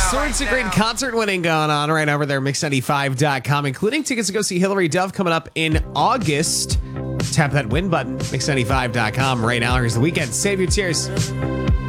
Sorts of great concert winning going on right over there, Mix95.com, including tickets to go see Hilary Duff coming up in August. Tap that win button, Mix95.com right now. Here's the weekend. Save your tears.